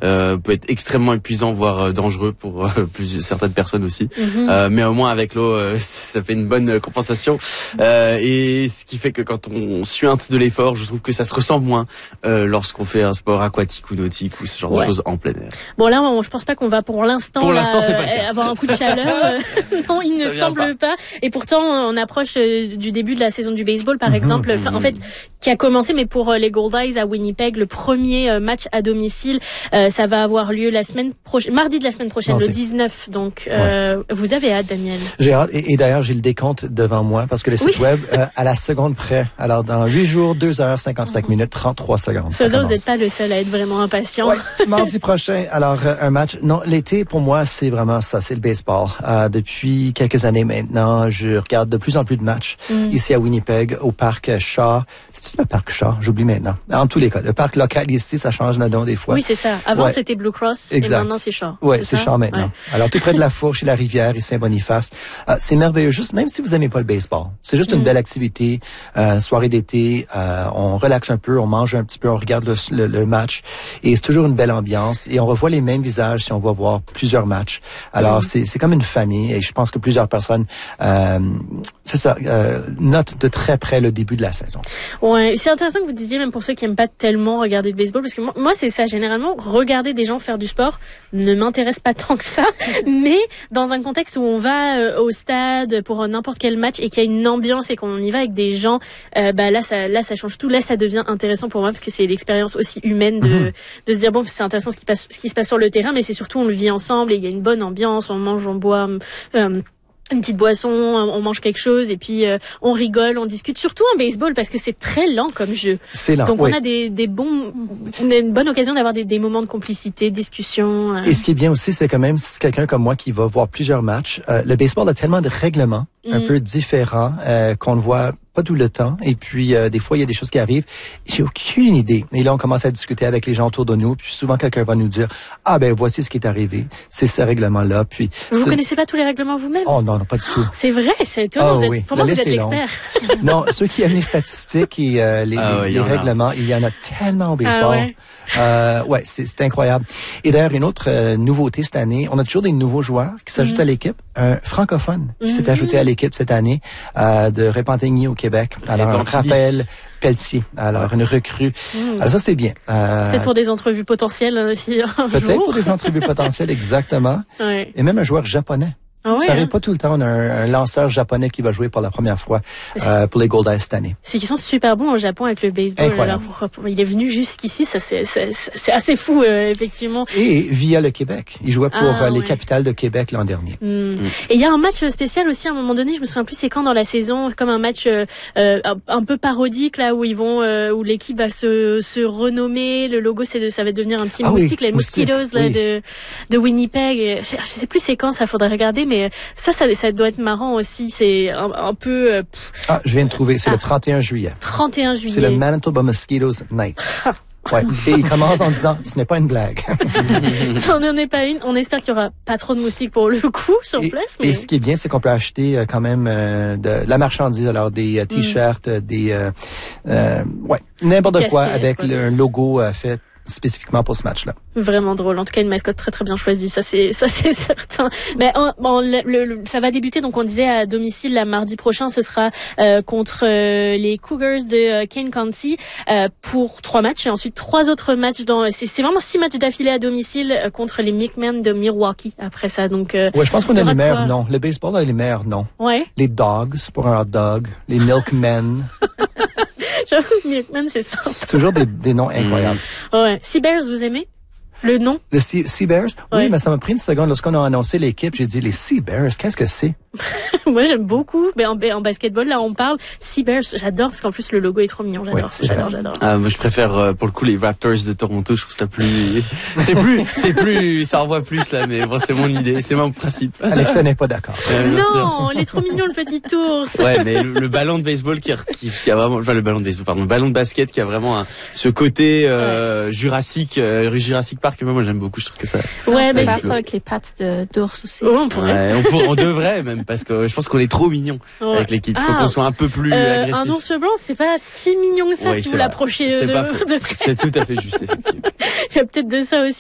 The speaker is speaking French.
peut être extrêmement épuisant, voire dangereux pour certaines personnes aussi. Mais au moins avec l'eau, ça fait une bonne compensation. Et ce qui fait que quand on suinte de l'effort, je trouve que ça se ressent moins lorsqu'on fait un sport aquatique ou nautique ou ce genre de choses en plein air. Bon là, je pense pas qu'on va pour l'instant c'est pas le cas. avoir un coup de chaleur. Non, il ne semble pas. Et pourtant, on approche du début de la saison du baseball, par exemple. En fait, qui a commencé, mais pour les Goldeyes à Winnipeg, le premier match à domicile, ça va avoir lieu mardi de la semaine prochaine, le 19. Donc, vous avez hâte, Daniel? J'ai hâte. Et d'ailleurs, j'ai le décompte devant moi parce que le site web, à la seconde près. Alors, dans 8 jours, 2 heures, 55 minutes, 33 secondes. Ça veut dire que vous n'êtes pas le seul à être vraiment impatient. Ouais, mardi prochain. Alors, un match. Non, l'été, pour moi, c'est vraiment ça. C'est le baseball. Depuis quelques années maintenant, je regarde de plus en plus de matchs ici à Winnipeg, au parc Shaw. C'est le parc Shaw? J'oublie maintenant. En tous les cas, le parc local ici, ça change de nom des fois. Oui, c'est ça. Avant, c'était Blue Cross. Exact. Et maintenant, c'est Shaw. Oui, c'est Shaw maintenant. Ouais. Alors, tout près de la Fourche et la rivière et Saint-Boniface. C'est merveilleux. Juste, même si vous aimez pas le baseball. C'est juste une belle activité. Soirée d'été. On relaxe un peu, on mange un petit peu, on regarde le match. Et c'est toujours une belle ambiance. Et on revoit les mêmes visages si on va voir plusieurs matchs. Alors, c'est comme une famille. Et je pense que plusieurs personnes, notent de très près le début de la saison. Ouais, c'est intéressant que vous disiez, même pour ceux qui aiment pas tellement regarder le baseball, parce que moi c'est ça, généralement, regarder des gens faire du sport ne m'intéresse pas tant que ça, mais dans un contexte où on va au stade pour n'importe quel match et qu'il y a une ambiance et qu'on y va avec des gens, là ça change tout, là ça devient intéressant pour moi parce que c'est l'expérience aussi humaine de se dire bon, c'est intéressant ce qui se passe sur le terrain, mais c'est surtout on le vit ensemble et il y a une bonne ambiance, on mange, on boit, une petite boisson, on mange quelque chose et puis on rigole, on discute, surtout en baseball parce que c'est très lent comme jeu. C'est lent. Donc on a une bonne occasion d'avoir des moments de complicité, de discussion. Et ce qui est bien aussi, c'est quand même si quelqu'un comme moi qui va voir plusieurs matchs, le baseball a tellement de règlements un peu différents qu'on ne voit pas tout le temps. Et puis, des fois, il y a des choses qui arrivent. J'ai aucune idée. Et là, on commence à discuter avec les gens autour de nous. Puis souvent, quelqu'un va nous dire, voici ce qui est arrivé. C'est ce règlement-là. Puis, vous connaissez pas tous les règlements vous-même? Oh non, pas du tout. C'est vrai, c'est étonnant. Pour moi, vous êtes l'expert. Non, ceux qui aiment les statistiques et les règlements, il y en a tellement au baseball. C'est incroyable. Et d'ailleurs, une autre nouveauté cette année, on a toujours des nouveaux joueurs qui s'ajoutent à l'équipe. Un francophone qui s'est ajouté à l'équipe cette année de Repentigny au Québec. Alors, Raphaël Pelletier. Alors, une recrue. Alors, ça, c'est bien. Peut-être pour des entrevues potentielles aussi. Peut-être pour des entrevues potentielles, exactement. Ouais. Et même un joueur japonais. Ça arrive pas tout le temps. On a un lanceur japonais qui va jouer pour la première fois pour les Goldeyes cette année. C'est qu'ils sont super bons au Japon avec le baseball. Incroyable. Alors, il est venu jusqu'ici, ça c'est assez fou effectivement. Et via le Québec, il jouait pour les Capitales de Québec l'an dernier. Et il y a un match spécial aussi à un moment donné, je me souviens plus c'est quand dans la saison, comme un match un peu parodique là où ils vont où l'équipe va se renommer, le logo ça va devenir un petit moustique, les Mosquitoes là de Winnipeg. Je sais plus c'est quand, ça faudrait regarder. Mais ça doit être marrant aussi. C'est un peu... je viens de trouver. C'est le 31 juillet. 31 juillet. C'est le Manitoba Mosquitoes Night. Ouais. Et il commence en disant, ce n'est pas une blague. Ça n'en est pas une. On espère qu'il y aura pas trop de moustiques pour le coup sur place. Mais... Et ce qui est bien, c'est qu'on peut acheter quand même de la marchandise. Alors des t-shirts, n'importe quoi avec un logo fait spécifiquement pour ce match-là. Vraiment drôle. En tout cas, une mascotte très très bien choisie. Ça c'est certain. Mais ça va débuter. Donc on disait à domicile la mardi prochain, ce sera contre les Cougars de Kane County pour 3 matchs et ensuite 3 autres matchs c'est vraiment 6 matchs d'affilée à domicile contre les Milkmen de Milwaukee après ça. Donc je pense qu'on a les meilleurs noms. Le baseball a les meilleurs noms. Ouais. Les Dogs pour un hot dog, les Milkmen. J'avoue, Milkman, c'est ça. C'est toujours des noms incroyables. Ouais. Seabears, vous aimez le nom? Le Seabears? Oui, mais ça m'a pris une seconde. Lorsqu'on a annoncé l'équipe, j'ai dit, les Seabears, qu'est-ce que c'est? Moi, j'aime beaucoup. Mais en basketball, là, on parle Seabears. J'adore parce qu'en plus, le logo est trop mignon. J'adore. Moi, je préfère, pour le coup, les Raptors de Toronto. Je trouve ça plus... c'est plus, ça envoie plus, là, mais bon, c'est mon idée, c'est mon principe. Alexa n'est pas d'accord. Non, il est trop mignon, le petit ours. Ouais, mais le ballon de baseball qui a vraiment, enfin, le ballon de baseball, pardon, le ballon de basket qui a vraiment ce côté, Jurassic Park, moi, j'aime beaucoup, je trouve que ça. Ouais, mais ça avec les pattes d'ours aussi. Ouais, on pourrait. On devrait, même, parce que je pense qu'on est trop mignon avec l'équipe. Il faut qu'on soit un peu plus agressif. Un ours blanc, c'est pas si mignon que ça si vous l'approchez de près. C'est tout à fait juste, effectivement. Il y a peut-être de ça aussi.